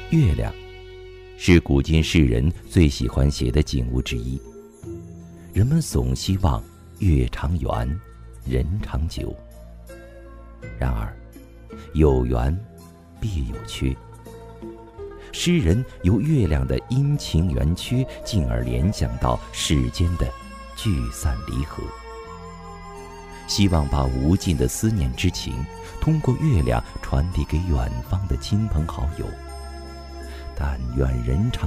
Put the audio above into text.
月亮是古今世人最喜欢写的景物之一，人们总希望月长圆，人长久。然而，有圆必有缺。诗人由月亮的阴晴圆缺，进而联想到世间的聚散离合，希望把无尽的思念之情通过月亮传递给远方的亲朋好友。但愿人长